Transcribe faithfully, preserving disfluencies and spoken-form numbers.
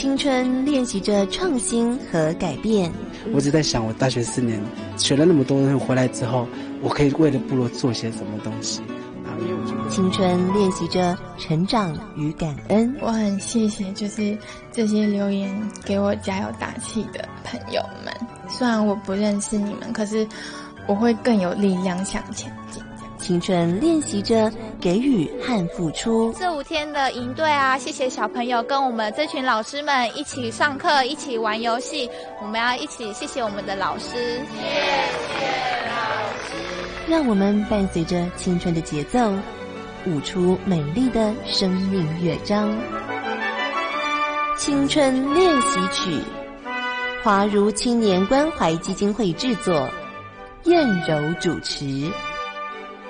青春练习着创新和改变。 我只在想，我大学四年学了那么多东西，回来之后，我可以为了部落做些什么东西。 青春练习着成长与感恩。 我很谢谢就是这些留言给我加油打气的朋友们，虽然我不认识你们，可是我会更有力量向前进。 青春练习着给予和付出。 这五天的营队啊，谢谢小朋友跟我们这群老师们一起上课，一起玩游戏，我们要一起谢谢我们的老师。谢谢老师。让我们伴随着青春的节奏，舞出美丽的生命乐章。青春练习曲，华如青年关怀基金会制作，燕柔主持。